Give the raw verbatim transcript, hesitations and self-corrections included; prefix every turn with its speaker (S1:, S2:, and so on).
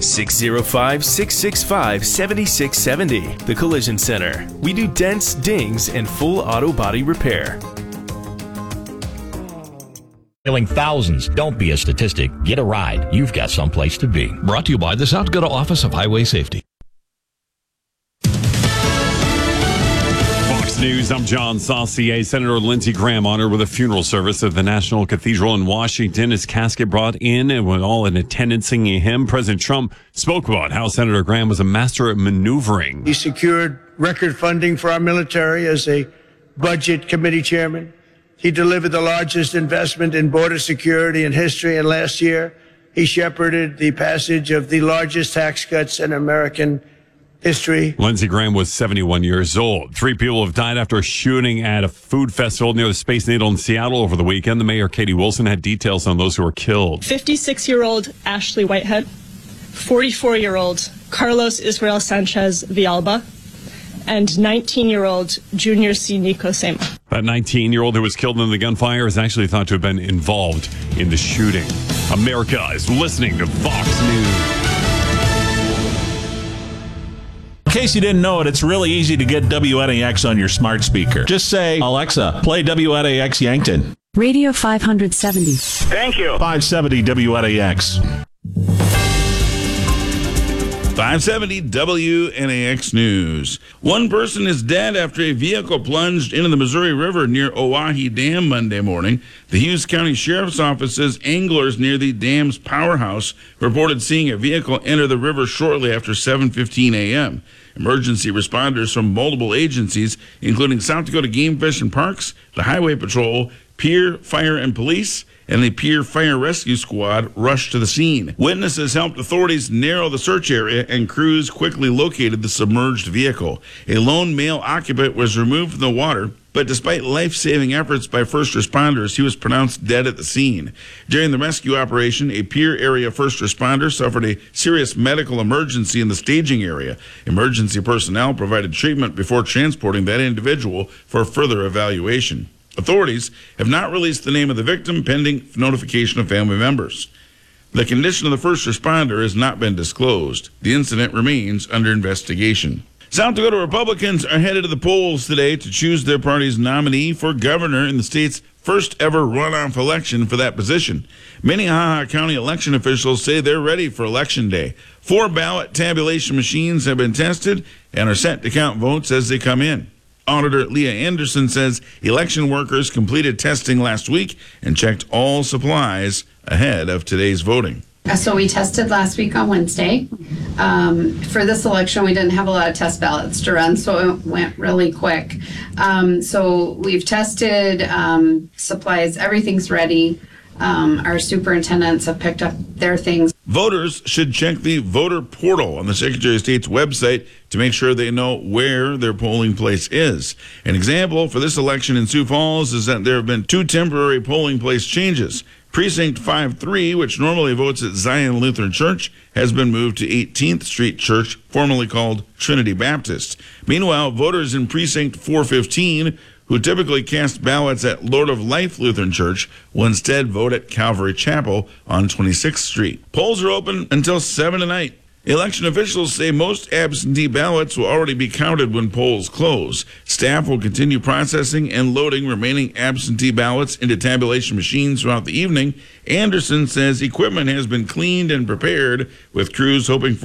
S1: six oh five, six six five, seven six seven oh. The Collision Center. We do dents, dings, and full auto body repair.
S2: Killing thousands. Don't be a statistic. Get a ride. You've got someplace to be.
S3: Brought to you by the South Dakota Office of Highway Safety.
S4: Fox News, I'm John Saucier. Senator Lindsey Graham honored with a funeral service at the National Cathedral in Washington. His casket brought in and with all in attendance singing hymn. President Trump spoke about how Senator Graham was a master at maneuvering.
S5: He secured record funding for our military as a budget committee chairman. He delivered the largest investment in border security in history, and last year he shepherded the passage of the largest tax cuts in American history.
S4: Lindsey Graham was seventy-one years old. Three people have died after a shooting at a food festival near the Space Needle in Seattle over the weekend. The mayor, Katie Wilson, had details on those who were killed.
S6: fifty-six-year-old Ashley Whitehead, forty-four-year-old Carlos Israel Sanchez Villalba, and nineteen-year-old Junior C. Nico Sema.
S4: That nineteen-year-old who was killed in the gunfire is actually thought to have been involved in the shooting. America is listening to Fox News.
S7: In case you didn't know it, it's really easy to get W N A X on your smart speaker. Just say, Alexa, play W N A X Yankton.
S8: Radio five seventy.
S7: Thank you. five seventy W N A X.
S9: five seventy W N A X News. One person is dead after a vehicle plunged into the Missouri River near Oahe Dam Monday morning. The Hughes County Sheriff's Office says anglers near the dam's powerhouse reported seeing a vehicle enter the river shortly after seven fifteen a.m. Emergency responders from multiple agencies, including South Dakota Game Fish and Parks, the Highway Patrol, Pier Fire and Police, and the Pier Fire Rescue Squad rushed to the scene. Witnesses helped authorities narrow the search area, and crews quickly located the submerged vehicle. A lone male occupant was removed from the water, but despite life-saving efforts by first responders, he was pronounced dead at the scene. During the rescue operation, a Pier area first responder suffered a serious medical emergency in the staging area. Emergency personnel provided treatment before transporting that individual for further evaluation. Authorities have not released the name of the victim pending notification of family members. The condition of the first responder has not been disclosed. The incident remains under investigation. South Dakota Republicans are headed to the polls today to choose their party's nominee for governor in the state's first ever runoff election for that position. Minnehaha County election officials say they're ready for Election Day. Four ballot tabulation machines have been tested and are set to count votes as they come in. Auditor Leah Anderson says election workers completed testing last week and checked all supplies ahead of today's voting.
S10: So we tested last week on Wednesday. Um, for this election, we didn't have a lot of test ballots to run, so it went really quick. Um, so we've tested um, supplies. Everything's ready. Um, our superintendents have picked up their things.
S9: Voters should check the voter portal on the Secretary of State's website to make sure they know where their polling place is. An example for this election in Sioux Falls is that there have been two temporary polling place changes. Precinct five three, which normally votes at Zion Lutheran Church, has been moved to eighteenth Street Church, formerly called Trinity Baptist. Meanwhile, voters in Precinct four fifteen, who typically cast ballots at Lord of Life Lutheran Church, will instead vote at Calvary Chapel on twenty-sixth Street. Polls are open until seven tonight. Election officials say most absentee ballots will already be counted when polls close. Staff will continue processing and loading remaining absentee ballots into tabulation machines throughout the evening. Anderson says equipment has been cleaned and prepared, with crews hoping for